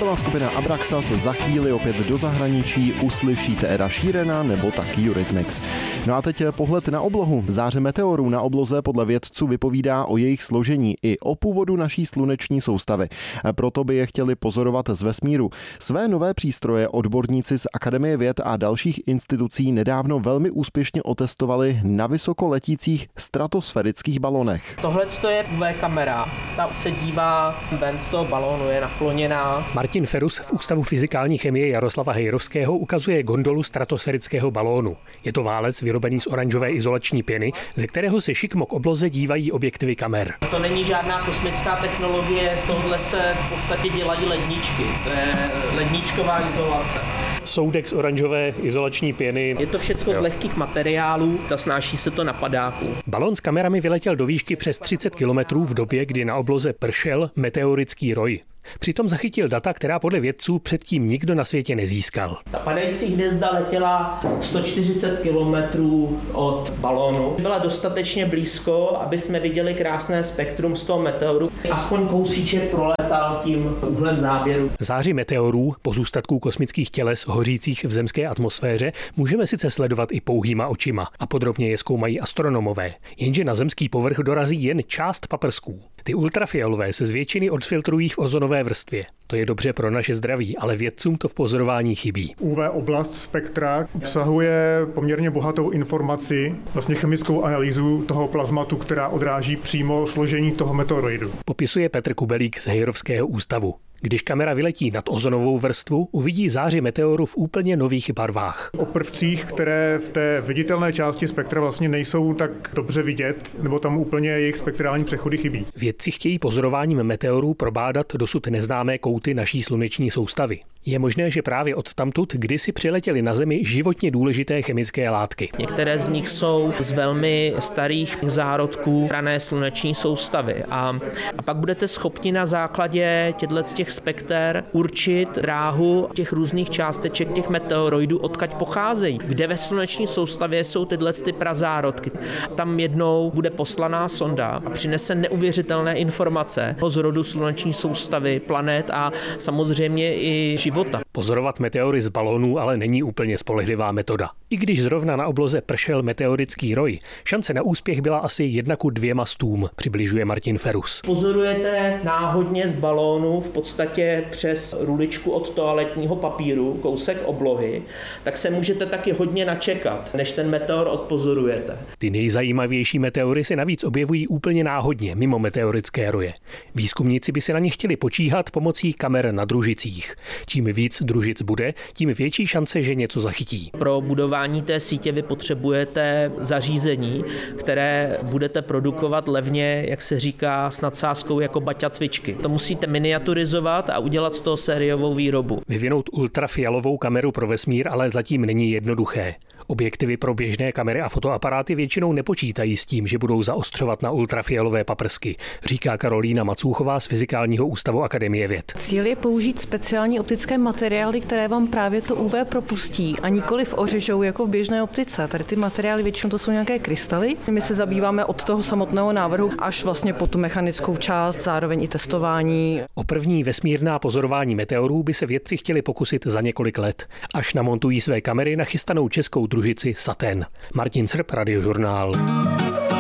byla skupina Abraxas, za chvíli opět do zahraničí uslyšíte Eda Sheerana nebo taky Eurythmics. No a teď pohled na oblohu. Záře meteorů na obloze podle vědců vypovídá o jejich složení i o původu naší sluneční soustavy. Proto by je chtěli pozorovat z vesmíru. Své nové přístroje odborníci z Akademie věd a dalších institucí nedávno velmi úspěšně otestovali na vysoko letících stratosférických balonech. Tohle je UV kamera. Ta se dívá ven z toho balónu, je nakloněná. Martin Ferus v Ústavu fyzikální chemie Jaroslava Hejrovského ukazuje gondolu stratosférického balónu. Je to válec vyrobený z oranžové izolační pěny, ze kterého se šikmo k obloze dívají objektivy kamer. To není žádná kosmická technologie, z tohohle se v podstatě dělají ledničky. To je ledničková izolace. Soudek z oranžové izolační pěny. Je to všechno z lehkých materiálů, snáší se to na padáku. Balón s kamerami vyletěl do výšky přes 30 kilometrů v době, kdy na obloze pršel meteorický roj. Přitom zachytil data, která podle vědců předtím nikdo na světě nezískal. Ta padající hvězda letěla 140 kilometrů od balónu. Byla dostatečně blízko, aby jsme viděli krásné spektrum z toho meteoru. Aspoň kousíček proletal tím úhlem záběru. Záři meteorů, pozůstatků kosmických těles hořících v zemské atmosféře, můžeme sice sledovat i pouhýma očima a podrobně je zkoumají astronomové. Jenže na zemský povrch dorazí jen část paprsků. Ty ultrafialové se z většiny odfiltrují v ozonové vrstvě. To je dobře pro naše zdraví, ale vědcům to v pozorování chybí. UV oblast spektra obsahuje poměrně bohatou informaci, vlastně chemickou analýzu toho plazmatu, která odráží přímo složení toho meteoroidu. Popisuje Petr Kubelík z Hejrovského ústavu. Když kamera vyletí nad ozonovou vrstvu, uvidí záři meteoru v úplně nových barvách. O prvcích, které v té viditelné části spektra vlastně nejsou tak dobře vidět, nebo tam úplně jejich spektrální přechody chybí. Vědci chtějí pozorováním meteorů probádat dosud neznámé kouty naší sluneční soustavy. Je možné, že právě odtamtud kdysi přiletěly na Zemi životně důležité chemické látky. Některé z nich jsou z velmi starých zárodků rané sluneční soustavy a pak budete schopni na základě těch spekter určit dráhu těch různých částeček těch meteoroidů, odkud pocházejí. Kde ve sluneční soustavě jsou tyhle prazárodky. Tam jednou bude poslaná sonda a přinese neuvěřitelné informace o zrodu sluneční soustavy, planet a samozřejmě i života. Pozorovat meteory z balónů ale není úplně spolehlivá metoda. I když zrovna na obloze pršel meteorický roj, šance na úspěch byla asi 1:2 stům, přibližuje Martin Ferus. Pozorujete náhodně z balónu v podstatě přes ruličku od toaletního papíru, kousek oblohy, tak se můžete taky hodně načekat, než ten meteor odpozorujete. Ty nejzajímavější meteory se navíc objevují úplně náhodně, mimo meteorické roje. Výzkumníci by se na ně chtěli počíhat pomocí kamer na družicích. Čím víc družic bude, tím větší šance, že něco zachytí. Pro budování té sítě vy potřebujete zařízení, které budete produkovat levně, jak se říká, s nadsázkou jako baťa cvičky. To musíte miniaturizovat a udělat z toho sériovou výrobu. Vyvinout ultrafialovou kameru pro vesmír ale zatím není jednoduché. Objektivy pro běžné kamery a fotoaparáty většinou nepočítají s tím, že budou zaostřovat na ultrafialové paprsky, říká Karolína Macůchová z Fyzikálního ústavu Akademie věd. Cíl je použít speciální optické materiály, které vám právě to UV propustí a nikoliv ořežou jako v běžné optice. Tady ty materiály většinou to jsou nějaké krystaly. My se zabýváme od toho samotného návrhu až vlastně po tu mechanickou část, zároveň i testování. O první vesmírná pozorování meteorů by se vědci chtěli pokusit za několik let, až namontují své kamery na chystanou českou družici Saturn. Martin Srb, Radiožurnál.